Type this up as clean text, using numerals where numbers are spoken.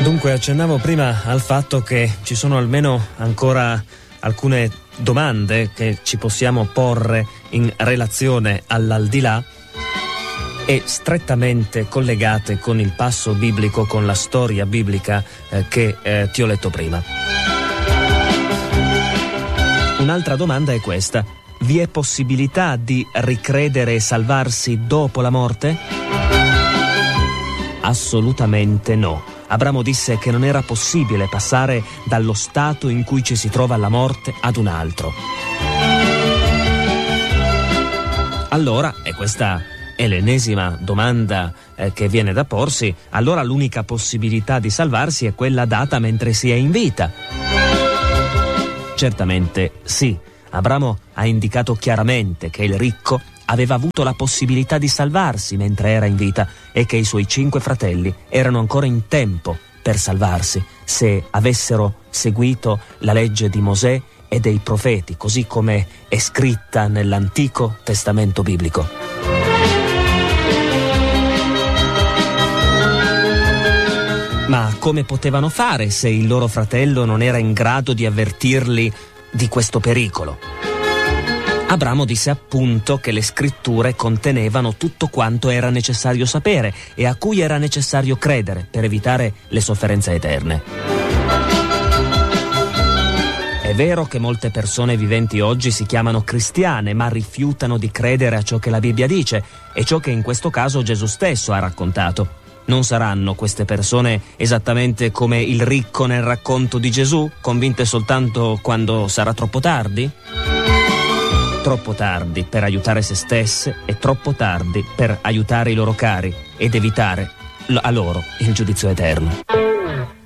Dunque, accennavo prima al fatto che ci sono almeno ancora alcune domande che ci possiamo porre in relazione all'aldilà e strettamente collegate con il passo biblico, con la storia biblica che ti ho letto prima. Un'altra domanda è questa: vi è possibilità di ricredere e salvarsi dopo la morte? Assolutamente no. Abramo disse che non era possibile passare dallo stato in cui ci si trova alla morte ad un altro. Allora, e questa è l'ennesima domanda che viene da porsi, allora l'unica possibilità di salvarsi è quella data mentre si è in vita. Certamente sì. Abramo ha indicato chiaramente che il ricco aveva avuto la possibilità di salvarsi mentre era in vita e che i suoi 5 fratelli erano ancora in tempo per salvarsi se avessero seguito la legge di Mosè e dei profeti, così come è scritta nell'Antico Testamento biblico. Ma come potevano fare se il loro fratello non era in grado di avvertirli di questo pericolo? Abramo disse appunto che le scritture contenevano tutto quanto era necessario sapere e a cui era necessario credere per evitare le sofferenze eterne. È vero che molte persone viventi oggi si chiamano cristiane, ma rifiutano di credere a ciò che la Bibbia dice e ciò che in questo caso Gesù stesso ha raccontato. Non saranno queste persone esattamente come il ricco nel racconto di Gesù, convinte soltanto quando sarà troppo tardi? Troppo tardi per aiutare se stesse e troppo tardi per aiutare i loro cari ed evitare a loro il giudizio eterno.